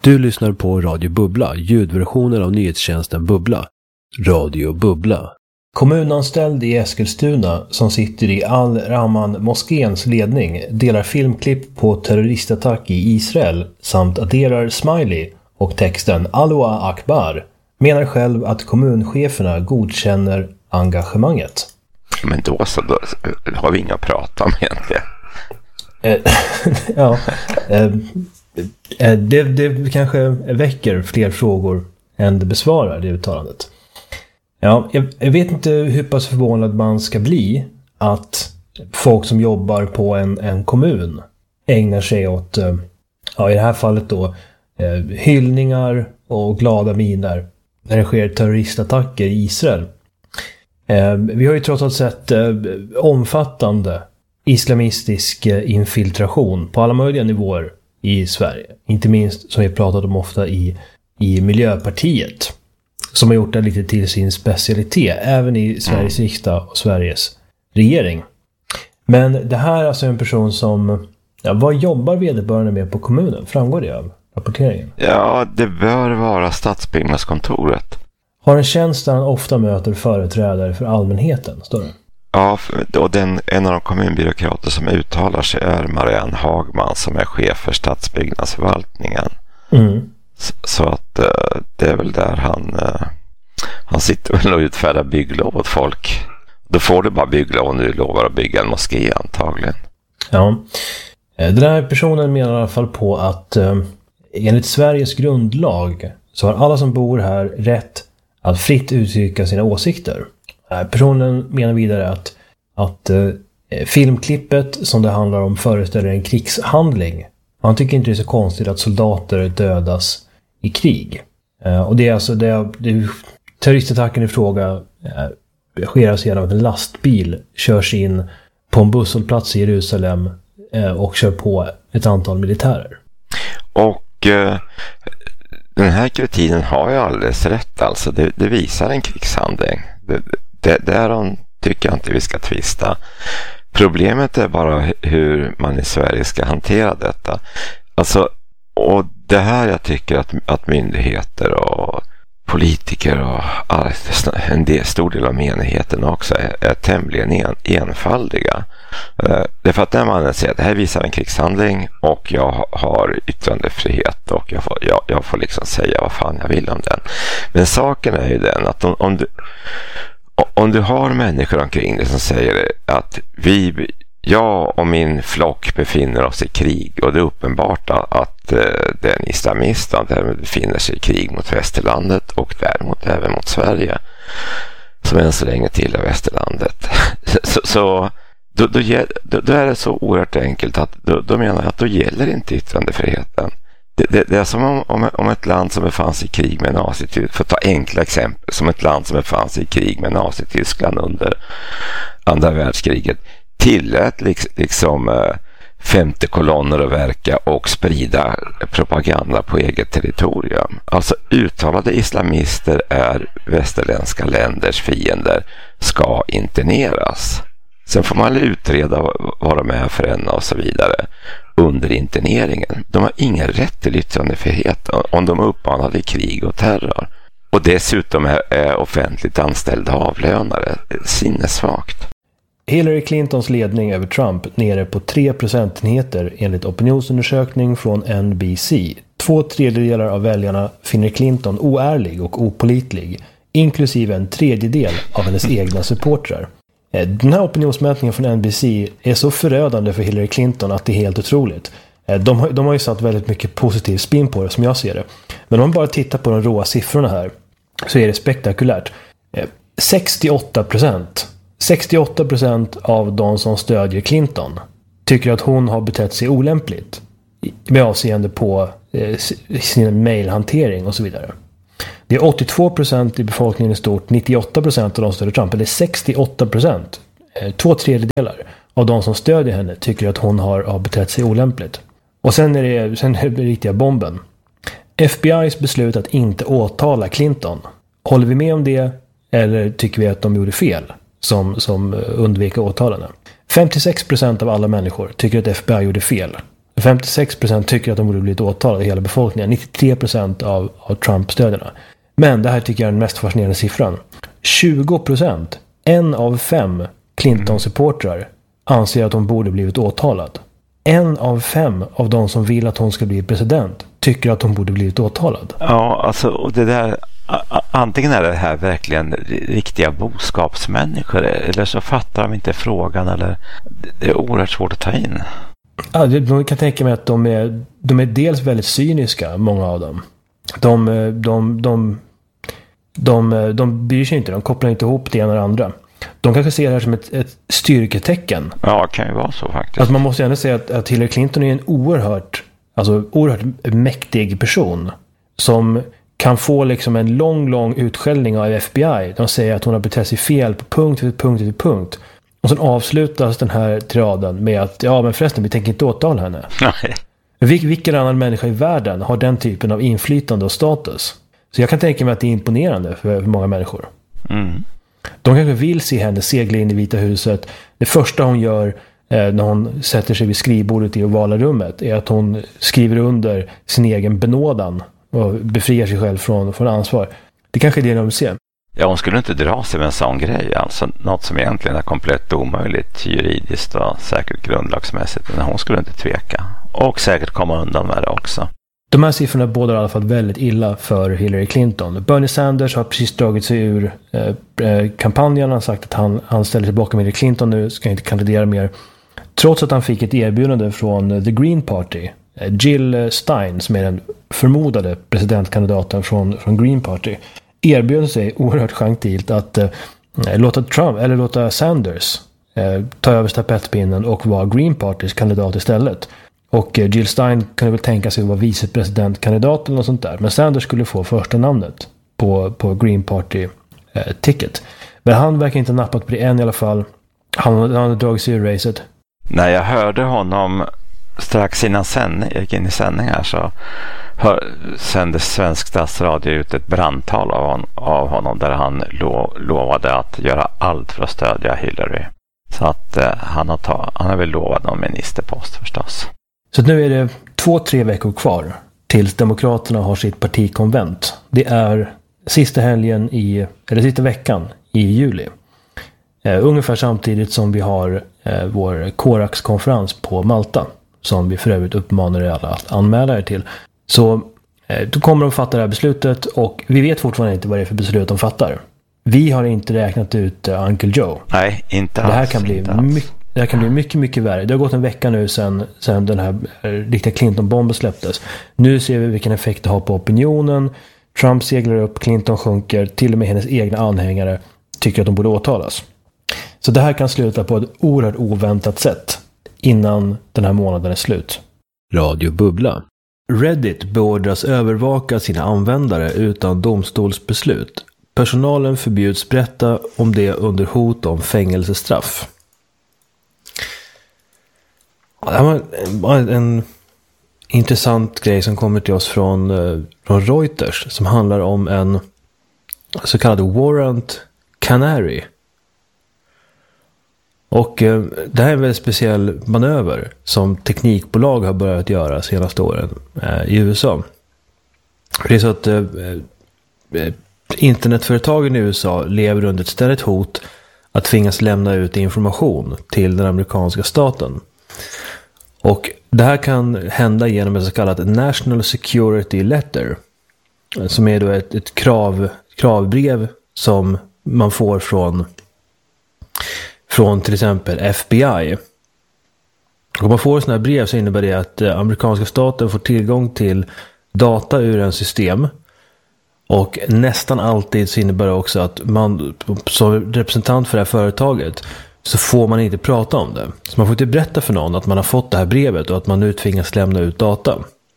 Du lyssnar på Radio Bubbla, ljudversionen av nyhetstjänsten Bubbla. Radio Bubbla. Kommunanställd i Eskilstuna som sitter i Al-Rahman-moskéns ledning delar filmklipp på terroristattack i Israel samt adderar smiley och texten Allahu Akbar, menar själv att kommuncheferna godkänner engagemanget. Men då har vi inga att prata om egentligen. Ja, det kanske väcker fler frågor än det besvarar, det uttalandet. Ja, jag vet inte hur pass förvånad man ska bli att folk som jobbar på en kommun ägnar sig åt, ja, i det här fallet då, hyllningar och glada miner när det sker terroristattacker i Israel. Vi har ju trots allt sett omfattande islamistisk infiltration på alla möjliga nivåer i Sverige. Inte minst, som vi pratat om ofta, i Miljöpartiet, som har gjort det lite till sin specialitet även i Sveriges riksdag och Sveriges regering. Men det här är alltså en person som, ja, vad jobbar vederbörande med på kommunen? Framgår det av rapporteringen? Ja, det bör vara Stadsbyggnadskontoret. Har en tjänst där han ofta möter företrädare för allmänheten, står det. Ja, och en av de kommunbyråkrater som uttalar sig är Marianne Hagman, som är chef för stadsbyggnadsförvaltningen. Så att det är väl där han sitter väl och utfärdar bygglov åt folk. Då får du bara bygglov om du lovar att bygga en moské antagligen. Ja, den här personen menar i alla fall på att enligt Sveriges grundlag så har alla som bor här rätt att fritt uttrycka sina åsikter. Personen menar vidare att filmklippet som det handlar om föreställer en krigshandling. Han tycker inte det är så konstigt att soldater dödas i krig. Och det är alltså terroristattacken i fråga sker alltså genom att en lastbil körs in på en busshållplats i Jerusalem och kör på ett antal militärer. Och den här kritiken har ju alldeles rätt. Alltså det visar en krigshandling. Därom tycker jag inte vi ska tvista. Problemet är bara hur man i Sverige ska hantera detta. Alltså, och det här jag tycker att myndigheter och politiker och en stor del av menigheten också är tämligen enfaldiga. Därför att när man säger att det här visar en krigshandling och jag har yttrandefrihet och jag får liksom säga vad fan jag vill om den. Men saken är ju den att om du har människor omkring dig som säger att jag och min flock befinner oss i krig och det är uppenbart att det är en islamist där befinner sig i krig mot västerlandet och däremot även mot Sverige som än så länge tillhör västerlandet, så då är det så oerhört enkelt att då menar jag att då gäller inte yttrandefriheten. Det är som om ett land som befann sig i krig med Nazityskland, för att ta enkla exempel, som ett land som befann sig i krig med Nazityskland under andra världskriget tillät liksom femte kolonner att verka och sprida propaganda på eget territorium. Alltså uttalade islamister är västerländska länders fiender, ska interneras. Sen får man utreda vad de är för en och så vidare under interneringen. De har ingen rätt till yttrandefrihet om de uppmanade krig och terror. Och dessutom är offentligt anställda avlönare. Sinnessvagt. Hillary Clintons ledning över Trump nere på 3 procentenheter enligt opinionsundersökning från NBC. 2/3 av väljarna finner Clinton oärlig och opålitlig, inklusive en tredjedel av hennes egna supportrar. Den här opinionsmätningen från NBC är så förödande för Hillary Clinton att det är helt otroligt. De har ju satt väldigt mycket positiv spin på det som jag ser det. Men om man bara tittar på de råa siffrorna här så är det spektakulärt. 68% av de som stödjer Clinton tycker att hon har betett sig olämpligt med avseende på sin mailhantering och så vidare. Det är 82% i befolkningen i stort, 98% av de stödjer Trump, eller 68%, 2/3 av de som stödjer henne tycker att hon har betett sig olämpligt. Och sen är det riktiga bomben. FBI:s beslut att inte åtala Clinton. Håller vi med om det eller tycker vi att de gjorde fel som undviker åtalarna? 56% av alla människor tycker att FBI gjorde fel. 56% tycker att de borde blivit åtalade i hela befolkningen. 93% av Trump-stöderna. Men det här tycker jag är den mest fascinerande siffran. 20%, 1 av 5 Clinton-supportrar anser att hon borde blivit åtalad. 1 av 5 av de som vill att hon ska bli president tycker att hon borde blivit åtalad. Ja, alltså och det där, antingen är det här verkligen riktiga boskapsmänniskor eller så fattar de inte frågan, eller det är oerhört svårt att ta in. Ja, man kan tänka mig att de är dels väldigt cyniska, många av dem. De bryr sig inte, de kopplar inte ihop det ena och det andra. De kanske ser det här som ett styrketecken. Ja, det kan ju vara så faktiskt. Alltså man måste ju ändå säga att Hillary Clinton är en oerhört mäktig person som kan få liksom en lång utskällning av FBI. De säger att hon har betett sig fel på punkt efter punkt. Och sen avslutas den här tiraden med att men förresten, vi tänker inte åtala henne. Nej. Vilken annan människa i världen har den typen av inflytande och status? Så jag kan tänka mig att det är imponerande för många människor. Mm. De kanske vill se henne segla in i Vita huset. Det första hon gör när hon sätter sig vid skrivbordet i ovala rummet är att hon skriver under sin egen benådan och befriar sig själv från ansvar. Det kanske är det de vill se. Ja, hon skulle inte dra sig med en sån grej. Alltså något som egentligen är komplett omöjligt juridiskt och säkert grundlagsmässigt. Men hon skulle inte tveka. Och säkert komma undan med det också. De här siffrorna bådar i alla fall väldigt illa för Hillary Clinton. Bernie Sanders har precis dragit sig ur kampanjen. Han har sagt att han ställer sig bakom Hillary Clinton nu. Ska inte kandidera mer. Trots att han fick ett erbjudande från The Green Party. Jill Stein, som är den förmodade presidentkandidaten från Green Party, erbjöd sig oerhört gentilt att låta Sanders ta över stafettpinnen och vara Green Partys kandidat istället. Och Jill Stein kunde väl tänka sig att vara vicepresidentkandidat eller något sånt där. Men Sanders skulle få första namnet på Green Party ticket. Men han verkar inte ha nappat på det än i alla fall. Han har dragit sig ur racet. När jag hörde honom strax innan gick in i sändning här, så sände Svensk Statsradio ut ett brandtal av honom där han lovade att göra allt för att stödja Hillary. Så att han har väl lovat någon ministerpost förstås. Så nu är det 2-3 veckor kvar tills Demokraterna har sitt partikonvent. Det är sista veckan i juli. Ungefär samtidigt som vi har vår Corax-konferens på Malta, som vi för övrigt uppmanar er alla att anmäla er till. Så då kommer de fatta det här beslutet, och vi vet fortfarande inte vad det är för beslut de fattar. Vi har inte räknat ut Uncle Joe. Nej, inte alls. Det här kan bli mycket, mycket värre. Det har gått en vecka nu sedan den här riktiga Clinton-bomben släpptes. Nu ser vi vilken effekt det har på opinionen. Trump seglar upp, Clinton sjunker. Till och med hennes egna anhängare tycker att de borde åtalas. Så det här kan sluta på ett oerhört oväntat sätt innan den här månaden är slut. Radio Bubbla. Reddit beordras övervaka sina användare utan domstolsbeslut. Personalen förbjuds berätta om det under hot om fängelsestraff. Det här var en intressant grej som kommer till oss från Reuters, som handlar om en så kallad Warrant Canary. Och det här är en väldigt speciell manöver som teknikbolag har börjat göra senaste åren i USA. Det är så att internetföretagen i USA lever under ett ständigt hot att tvingas lämna ut information till den amerikanska staten. Och det här kan hända genom ett så kallat National Security Letter, som är då ett kravbrev som man får från till exempel FBI. Om man får sådana här brev så innebär det att amerikanska staten får tillgång till data ur en system. Och nästan alltid så innebär det också att man som representant för det här företaget så får man inte prata om det. Så man får inte berätta för någon att man har fått det här brevet och att man nu tvingas lämna ut data.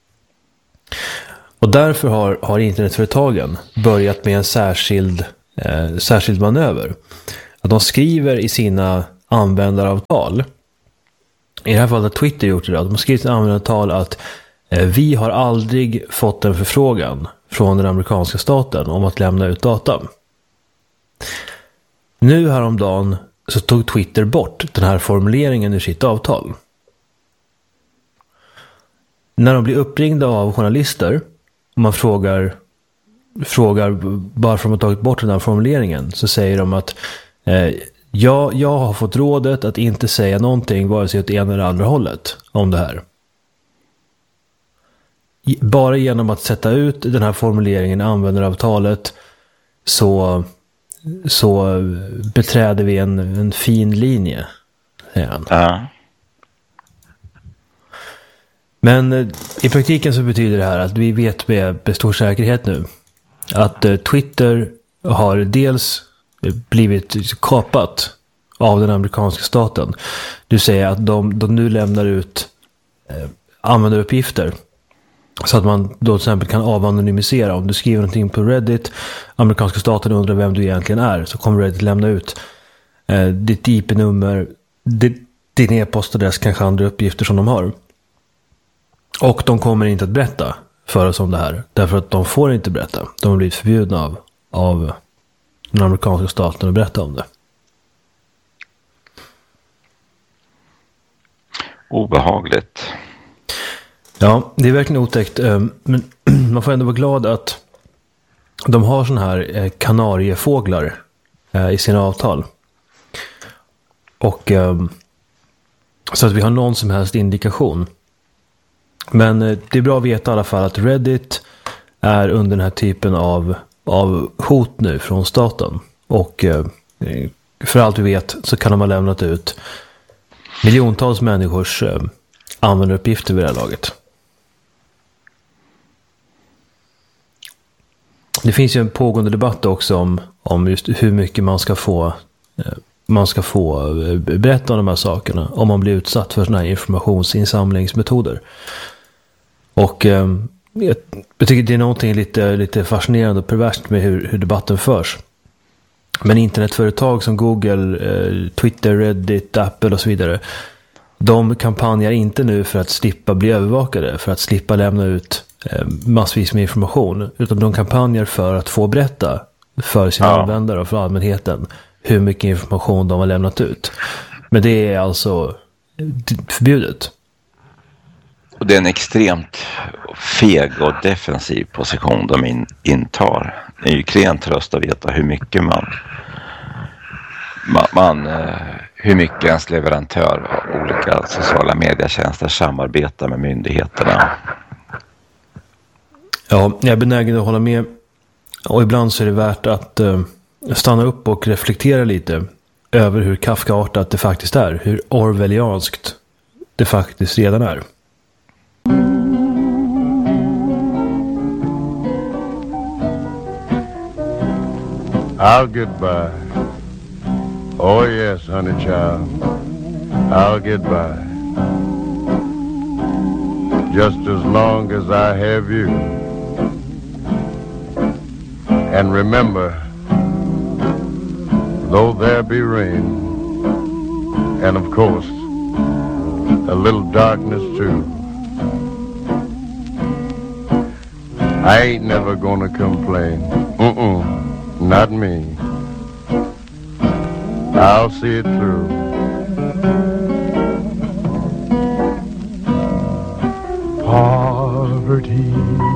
Och därför har internetföretagen börjat med en särskild manöver. Att de skriver i sina användaravtal, i det här fallet har Twitter gjort det, att de skriver i sina användaravtal att vi har aldrig fått en förfrågan från den amerikanska staten om att lämna ut data. Nu häromdagen så tog Twitter bort den här formuleringen ur sitt avtal. när de blir uppringda av journalister och man frågar varför de har tagit bort den här formuleringen, så säger de att jag har fått rådet att inte säga någonting vare sig åt ena eller andra hållet om det här. Bara genom att sätta ut den här formuleringen i användaravtalet så beträder vi en fin linje, säger han. Ja. Men i praktiken så betyder det här att vi vet med stor säkerhet nu att Twitter har dels blivit kapat av den amerikanska staten. Du säger att de nu lämnar ut användaruppgifter så att man då till exempel kan avanonymisera. Om du skriver någonting på Reddit, amerikanska staten undrar vem du egentligen är, så kommer Reddit lämna ut ditt IP-nummer, din e-postadress, kanske andra uppgifter som de har. Och de kommer inte att berätta för oss om det här. Därför att de får inte berätta. De har blivit förbjudna av den amerikanska staten att berätta om det. Obehagligt. Ja, det är verkligen otäckt. Men man får ändå vara glad att de har såna här kanariefåglar i sina avtal. Och så att vi har någon som helst indikation. Men det är bra att veta i alla fall att Reddit är under den här typen av hot nu från staten. Och för allt vi vet så kan de ha lämnat ut miljontals människors användaruppgifter vid det här laget. Det finns ju en pågående debatt också om just hur mycket man ska få berätta om de här sakerna om man blir utsatt för såna här informationsinsamlingsmetoder. Och jag tycker det är någonting lite fascinerande och perverst med hur debatten förs. Men internetföretag som Google, Twitter, Reddit, Apple och så vidare, de kampanjar inte nu för att slippa bli övervakade, för att slippa lämna ut massvis med information, utan de kampanjar för att få berätta för sina användare och för allmänheten hur mycket information de har lämnat ut. Men det är alltså förbjudet. Och det är en extremt feg och defensiv position de intar. Det är ju klen tröst att veta hur mycket hur mycket ens leverantör av olika sociala medietjänster samarbetar med myndigheterna. Ja, jag är benägen att hålla med. Och ibland så är det värt att stanna upp och reflektera lite över hur Kafkaartat det faktiskt är. Hur orwellianskt det faktiskt redan är. I'll get by. Oh yes, honey child, I'll get by. Just as long as I have you. And remember, though there be rain, and of course, a little darkness too, I ain't never gonna complain. Not me. I'll see it through. Poverty